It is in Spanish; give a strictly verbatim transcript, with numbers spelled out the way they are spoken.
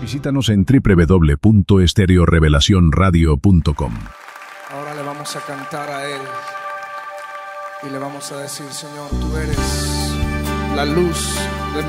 Visítanos en doble u doble u doble u punto estéreo revelación radio punto com. Ahora le vamos a cantar a Él y le vamos a decir: Señor, tú eres la luz de mi